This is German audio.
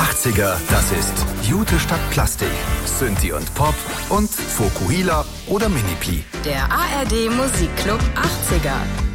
80er, das ist Jute statt Plastik, Synthi und Pop und Fokuhila oder Minipli. Der ARD Musikclub 80er.